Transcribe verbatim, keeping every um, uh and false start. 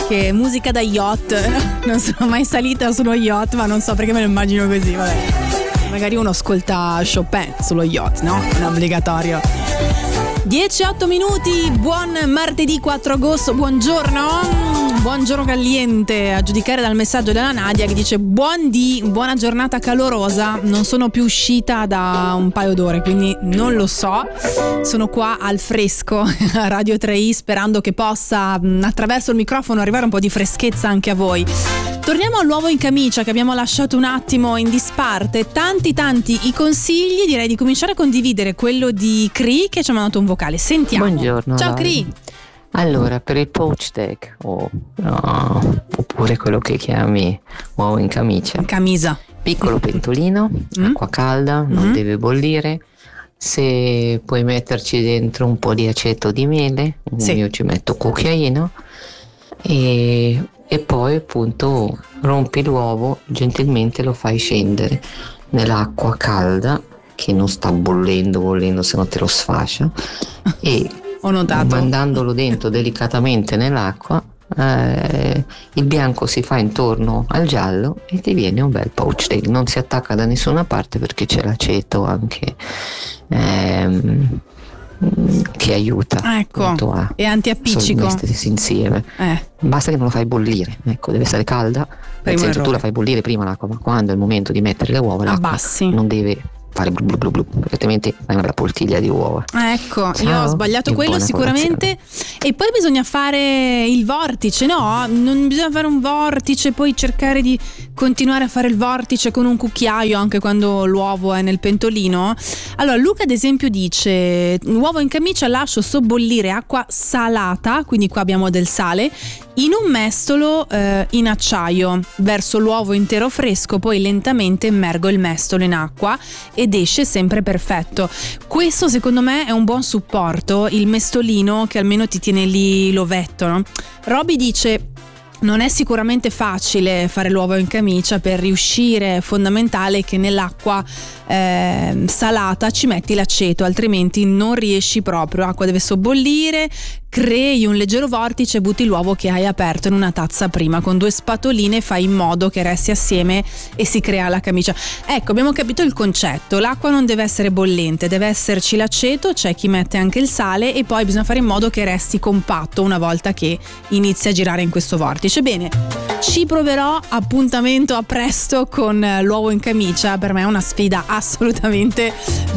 che musica da yacht. Non sono mai salita su uno yacht, ma non so perché me lo immagino così, vabbè. Magari uno ascolta Chopin sullo yacht, no? È obbligatorio. dieci otto minuti, buon martedì quattro agosto, buongiorno. Buongiorno caliente, a giudicare dal messaggio della Nadia che dice buon di, buona giornata calorosa. Non sono più uscita da un paio d'ore, quindi non lo so. Sono qua al fresco a Radio tre i, sperando che possa attraverso il microfono arrivare un po' di freschezza anche a voi. Torniamo all'uovo in camicia che abbiamo lasciato un attimo in disparte. Tanti tanti i consigli, direi di cominciare a condividere quello di Cri che ci ha mandato un vocale. Sentiamo. Buongiorno. Ciao Laura. Cri. Allora, per il pouch deck o no, oppure quello che chiami uovo in camicia, camisa, piccolo pentolino, mm. acqua calda, non mm. deve bollire. Se puoi metterci dentro un po' di aceto di miele, sì. io ci metto cucchiaino e, e poi appunto rompi l'uovo, gentilmente lo fai scendere nell'acqua calda che non sta bollendo bollendo se no te lo sfascia e ho notato, mandandolo dentro delicatamente nell'acqua, eh, il bianco si fa intorno al giallo e ti viene un bel pouch deck. Non si attacca da nessuna parte perché c'è l'aceto anche ehm, che aiuta, ecco, a e antiappiccico mettersi insieme. eh. Basta che non lo fai bollire, ecco, deve essere calda, nel senso tu la fai bollire prima l'acqua, ma quando è il momento di mettere le uova l'acqua abbassi, non deve fare blu blu blu blu, altrimenti hai una bella poltiglia di uova. Ecco, Ciao, io ho sbagliato quello sicuramente. Colazione. E poi bisogna fare il vortice, no? Non bisogna fare un vortice, poi cercare di continuare a fare il vortice con un cucchiaio anche quando l'uovo è nel pentolino. Allora Luca ad esempio dice: uovo in camicia lascio sobbollire acqua salata, quindi qua abbiamo del sale, in un mestolo eh, in acciaio, verso l'uovo intero fresco, poi lentamente immergo il mestolo in acqua ed esce sempre perfetto. Questo secondo me è un buon supporto, il mestolino che almeno ti tiene lì l'ovetto, no? Roby dice: non è sicuramente facile fare l'uovo in camicia, per riuscire è fondamentale che nell'acqua eh, salata ci metti l'aceto, altrimenti non riesci proprio. L'acqua deve sobbollire, crei un leggero vortice, butti l'uovo che hai aperto in una tazza prima, con due spatoline fai in modo che resti assieme e si crea la camicia. Ecco, abbiamo capito il concetto, l'acqua non deve essere bollente, deve esserci l'aceto, c'è chi mette anche il sale e poi bisogna fare in modo che resti compatto una volta che inizia a girare in questo vortice. Bene, ci proverò, appuntamento a presto con l'uovo in camicia, per me è una sfida assolutamente